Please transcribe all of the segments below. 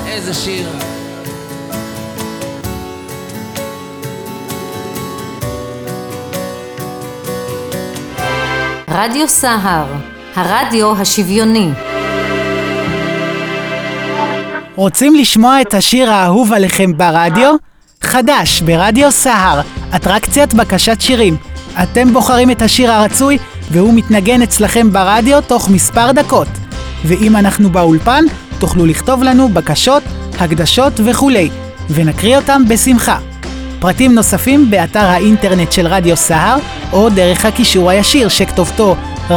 איזה שיר. רדיו סהר, הרדיו השוויוני. רוצים לשמוע את השיר האהוב עליכם ברדיו? חדש ברדיו סהר, אטרקציית בקשת שירים. אתם בוחרים את השיר הרצוי והוא מתנגן אצלכם ברדיו תוך מספר דקות. ואם אנחנו באולפן, תוכלו לכתוב לנו בקשות, הקדשות וכולי, ונקריא אותם בשמחה. פרטים נוספים באתר האינטרנט של רדיו סהר, או דרך הקישור הישיר שכתובתו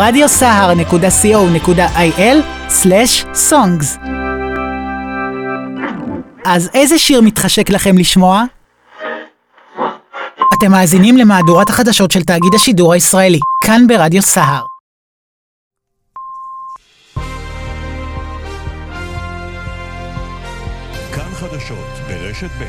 radiosahar.co.il/songs. אז איזה שיר מתחשק לכם לשמוע? אתם מאזינים למהדורת החדשות של תאגיד השידור הישראלי, כאן ברדיו סהר. כאן חדשות ברשת ב'.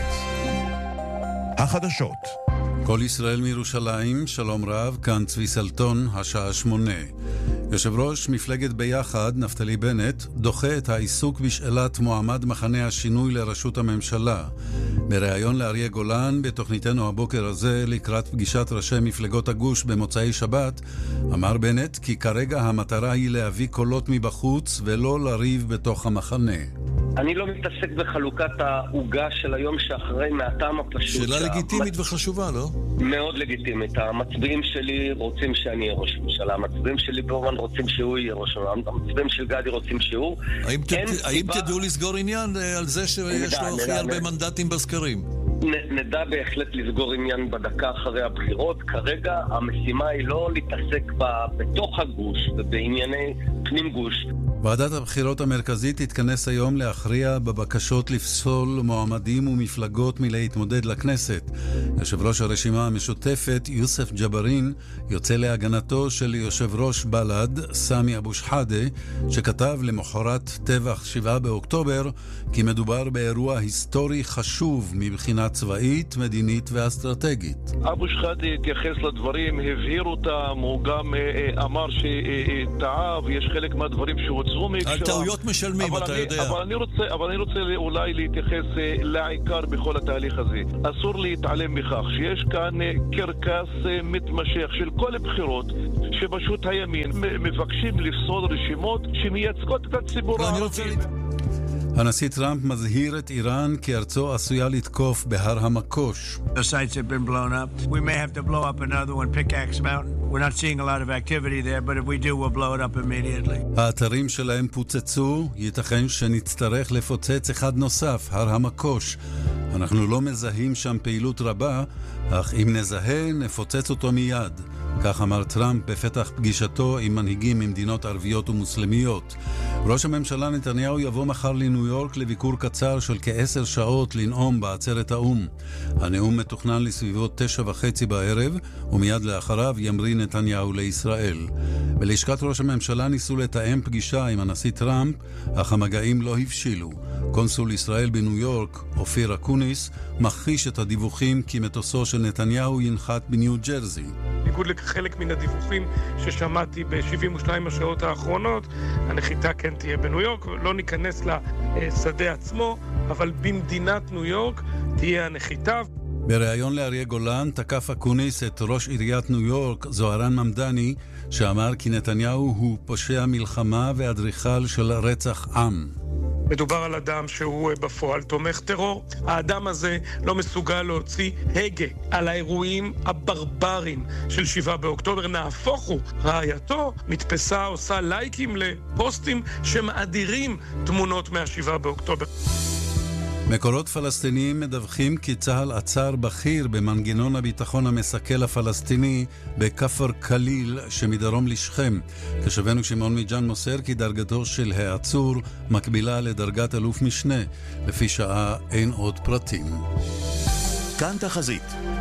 החדשות. כל ישראל מירושלים, שלום רב, כאן צבי סלטון, השעה 8. יושב ראש מפלגת ביחד, נפתלי בנט, דוחה את העיסוק בשאלת מועמד מחנה השינוי לראשות הממשלה. בריאיון לאריה גולן, בתוכניתנו הבוקר הזה, לקראת פגישת ראשי מפלגות הגוש במוצאי שבת, אמר בנט כי כרגע המטרה היא להביא קולות מבחוץ ולא לריב בתוך המחנה. אני לא מתעסק בחלוקת העוגה של היום שאחרי מהטעם הפשוט. שאלה לגיטימית וחשובה, לא? מאוד לגיטימית. המצביעים שלי רוצים שאני אהיה ראש ממשלה. המצביעים שלי באומן רוצים שהוא יהיה ראש ממשלה. המצביעים של גדי רוצים שהוא. האם תדעו לסגור עניין על זה שיש לו הכי הרבה מנדטים בסקרים? נדע בהחלט לסגור עניין בדקה אחרי הבחירות. כרגע המשימה היא לא להתעסק בתוך הגוש ובענייני פנים גוש. ועדת הבחירות המרכזית תתכנס היום להכריע בבקשות לפסול מועמדים ומפלגות מלהתמודד לכנסת. יושב ראש הרשימה המשותפת יוסף ג'בארין יוצא להגנתו של יושב ראש בל"ד סמי אבו שחאדה, שכתב למחרת טבח 7 באוקטובר כי מדובר באירוע היסטורי חשוב מבחינה צבאית, מדינית ואסטרטגית. אבו שחאדה התייחס לדברים, הבהיר אותם, הוא גם אמר שטעה ויש חלק מהדברים שהוצאו על טעויות משלמים, אתה יודע. אבל אני רוצה אולי להתייחס לעיקר בכל התהליך הזה. אסור להתעלם מכך שיש כאן קרקס מתמשך של כל הבחירות שפשוט הימין מבקשים לפסול רשימות שמייצגות את הציבור הערבי. הנשיא טראמפ מזהיר את איראן כי ארצו עשויה לתקוף בהר המקוש. The sites have been blown up. We may have to blow up another one, Pickaxe Mountain. We're not seeing a lot of activity there, but if we do, we'll blow it up immediately. האתרים שלהם פוצצו, ייתכן שנצטרך לפוצץ אחד נוסף, הר המקוש. אנחנו לא מזהים שם פעילות רבה, אך אם נזהה, נפוצץ אותו מיד. כך אמר טראמפ בפתח פגישתו עם מנהיגים ממדינות ערביות ומוסלמיות. ראש הממשלה נתניהו יבוא מחר לניו יורק לביקור קצר של כ10 שעות לנאום בעצרת האום. הנאום מתוכנן לסביבות 9:30 בערב, ומיד לאחריו ימריא נתניהו לישראל. בלשכת ראש הממשלה ניסו לתאם פגישה עם הנשיא טראמפ, אך המגעים לא הבשילו. קונסול ישראל בניו יורק, אופיר אקוניס, מכחיש את הדיווחים כי מטוסו של נתניהו ינחת בניו ג'רזי. בניגוד לחלק מן הדיווחים ששמעתי ב-72 השעות האחרונות, הנחיתה כן תהיה בניו יורק, לא ניכנס לשדה עצמו, אבל במדינת ניו יורק תהיה הנחיתה. בריאיון לאריה גולן תקף אקוניס את ראש עיריית ניו יורק, זוהרן ממדני, שאמר כי נתניהו הוא פושע מלחמה ואדריכל של רצח עם. מדובר על אדם שהוא בפועל תומך טרור. האדם הזה לא מסוגל להוציא הגה על האירועים הברברים של 7 באוקטובר. נהפוך הוא, רעייתו מתפסה, עושה לייקים לפוסטים שמאדירים תמונות מה-7 באוקטובר. מקורות פלסטיניים מדווחים כי צהל עצר בכיר במנגנון הביטחון המסכל הפלסטיני בכפר קליל שמדרום לשכם. כשבנו שמעון מג'אן מוסר כי דרגתו של העצור מקבילה לדרגת אלוף משנה. לפי שעה אין עוד פרטים. כאן תחזית.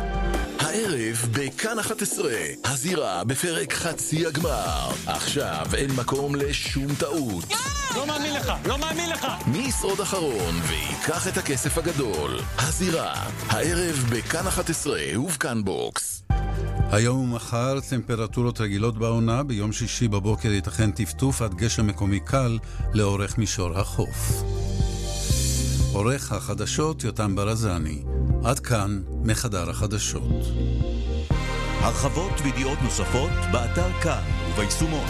הערב בכאן 11, הזירה בפרק חצי הגמר. עכשיו אין מקום לשום טעות. לא מאמין לך, לא מאמין לך. מי ישרוד אחרון ויקח את הכסף הגדול? הזירה, הערב בכאן 11 ובכאן בוקס. היום ומחר טמפרטורות רגילות בעונה, ביום שישי בבוקר ייתכן טפטוף עד גשם מקומי קל לאורך מישור החוף. עורך החדשות יותם ברזני. עד כאן מחדר החדשות. הרחבות וידיעות נוספות באתר כאן וביישומון.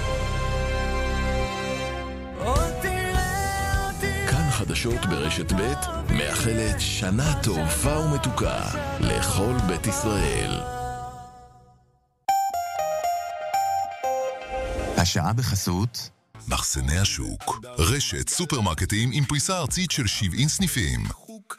כאן חדשות ברשת ב' מאחלת שנה טובה ומתוקה לכל בית ישראל. השעה בחסות מחסני השוק, רשת סופרמרקטים עם פריסה ארצית של 70 סניפים.